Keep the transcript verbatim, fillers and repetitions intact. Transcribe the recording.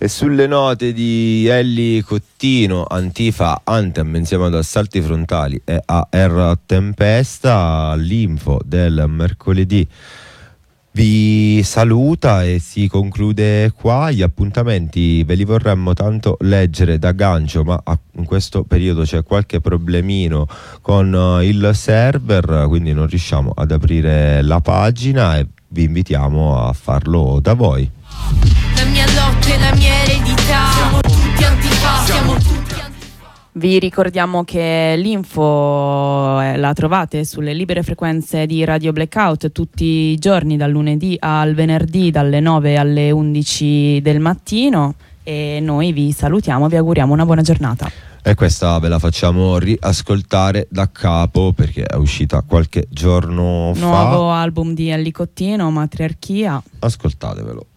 E sulle note di Elli Cottino, Antifa Anthem insieme ad Assalti Frontali e a R Tempesta, l'info del mercoledì vi saluta e si conclude qua. Gli appuntamenti ve li vorremmo tanto leggere da gancio, ma in questo periodo c'è qualche problemino con il server, quindi non riusciamo ad aprire la pagina e vi invitiamo a farlo da voi. La mia lotta e la mia eredità, siamo tutti antifa, siamo tutti antifa. Vi ricordiamo che l'info la trovate sulle libere frequenze di Radio Blackout tutti i giorni, dal lunedì al venerdì, dalle nove alle undici del mattino, e noi vi salutiamo, vi auguriamo una buona giornata. E questa ve la facciamo riascoltare da capo perché è uscita qualche giorno fa. Nuovo album di Elli Cottino, Matriarchia. Ascoltatevelo.